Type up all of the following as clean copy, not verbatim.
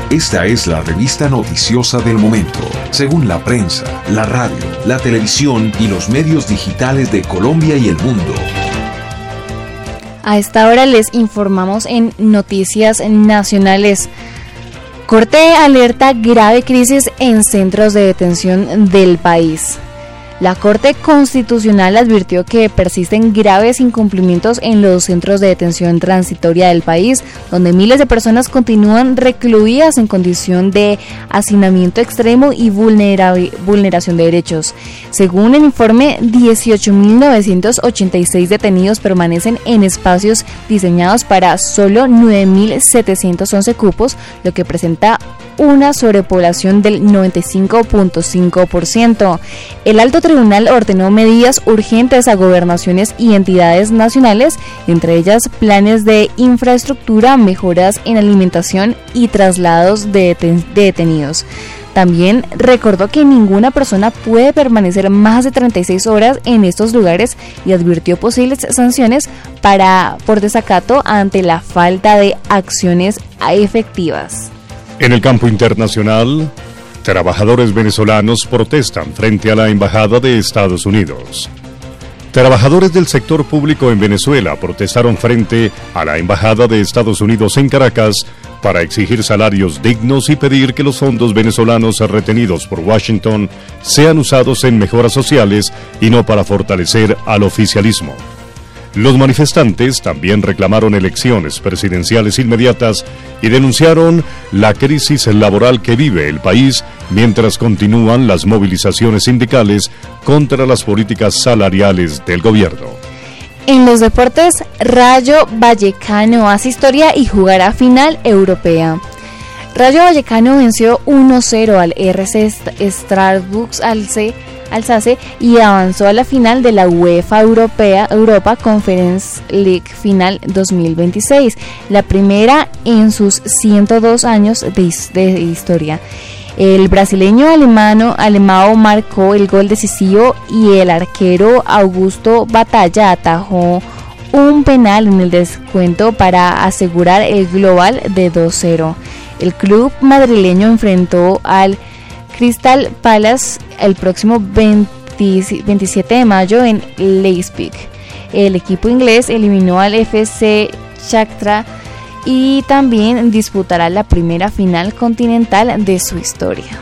Esta es la revista noticiosa del momento, según la prensa, la radio, la televisión y los medios digitales de Colombia y el mundo. A esta hora les informamos en Noticias Nacionales. Corte alerta grave crisis en centros de detención del país. La Corte Constitucional advirtió que persisten graves incumplimientos en los centros de detención transitoria del país, donde miles de personas continúan recluidas en condición de hacinamiento extremo y vulneración de derechos. Según el informe, 18.986 detenidos permanecen en espacios diseñados para solo 9.711 cupos, lo que presenta una sobrepoblación del 95.5%. El alto tribunal ordenó medidas urgentes a gobernaciones y entidades nacionales, entre ellas planes de infraestructura, mejoras en alimentación y traslados de detenidos. También recordó que ninguna persona puede permanecer más de 36 horas en estos lugares y advirtió posibles sanciones por desacato ante la falta de acciones efectivas. En el campo internacional, trabajadores venezolanos protestan frente a la Embajada de Estados Unidos. Trabajadores del sector público en Venezuela protestaron frente a la Embajada de Estados Unidos en Caracas para exigir salarios dignos y pedir que los fondos venezolanos retenidos por Washington sean usados en mejoras sociales y no para fortalecer al oficialismo. Los manifestantes también reclamaron elecciones presidenciales inmediatas y denunciaron la crisis laboral que vive el país mientras continúan las movilizaciones sindicales contra las políticas salariales del gobierno. En los deportes, Rayo Vallecano hace historia y jugará final europea. Rayo Vallecano venció 1-0 al RC Strasbourg Alsace y avanzó a la final de la UEFA Europa Conference League Final 2026, la primera en sus 102 años de historia. El brasileño Alemão marcó el gol decisivo y el arquero Augusto Batalla atajó un penal en el descuento para asegurar el global de 2-0. El club madrileño enfrentó al Crystal Palace el próximo 27 de mayo en Leipzig. El equipo inglés eliminó al FC Shakhtar y también disputará la primera final continental de su historia.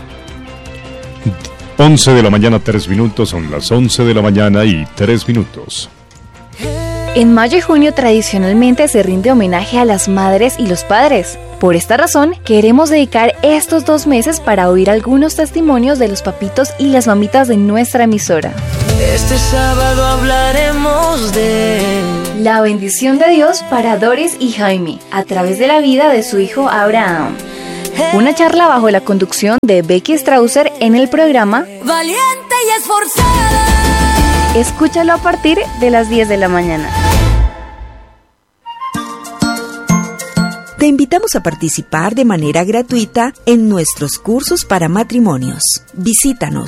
11 de la mañana, 3 minutos, son las 11 de la mañana y 3 minutos. En mayo y junio tradicionalmente se rinde homenaje a las madres y los padres. Por esta razón, queremos dedicar estos 2 meses para oír algunos testimonios de los papitos y las mamitas de nuestra emisora. Este sábado hablaremos de la bendición de Dios para Doris y Jaime, a través de la vida de su hijo Abraham. Una charla bajo la conducción de Becky Strausser en el programa Valiente y Esforzada. Escúchalo a partir de las 10 de la mañana. Te invitamos a participar de manera gratuita en nuestros cursos para matrimonios. Visítanos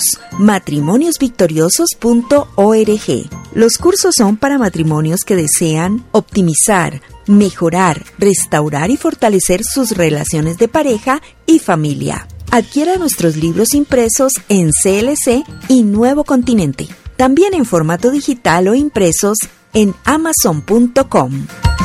matrimoniosvictoriosos.org. Los cursos son para matrimonios que desean optimizar, mejorar, restaurar y fortalecer sus relaciones de pareja y familia. Adquiera nuestros libros impresos en CLC y Nuevo Continente. También en formato digital o impresos en Amazon.com.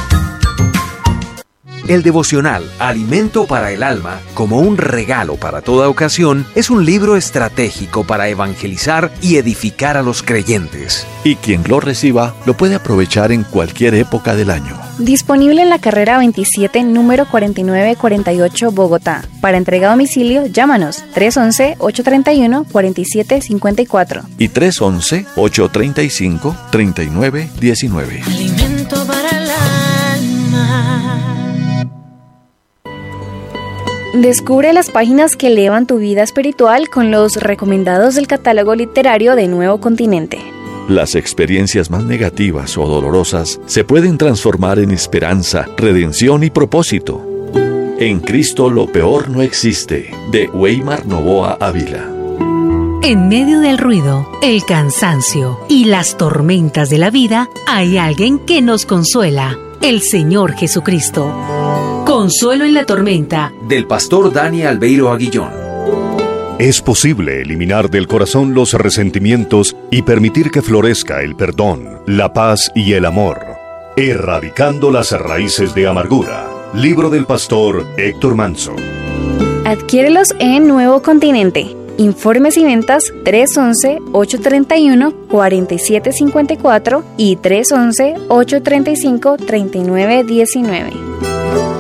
El devocional Alimento para el Alma, como un regalo para toda ocasión, es un libro estratégico para evangelizar y edificar a los creyentes. Y quien lo reciba lo puede aprovechar en cualquier época del año. Disponible en la carrera 27, número 4948, Bogotá. Para entrega a domicilio, llámanos 311-831-4754 y 311-835-3919. Alimento para el alma. Descubre las páginas que elevan tu vida espiritual con los recomendados del catálogo literario de Nuevo Continente. Las experiencias más negativas o dolorosas se pueden transformar en esperanza, redención y propósito. En Cristo lo peor no existe, de Weimar Novoa Ávila. En medio del ruido, el cansancio y las tormentas de la vida, hay alguien que nos consuela, el Señor Jesucristo. Con Consuelo en la tormenta, del pastor Dani Albeiro Aguillón. Es posible eliminar del corazón los resentimientos y permitir que florezca el perdón, la paz y el amor, erradicando las raíces de amargura. Libro del pastor Héctor Manso. Adquiérelos en Nuevo Continente. Informes y ventas 311-831-4754 y 311-835-3919.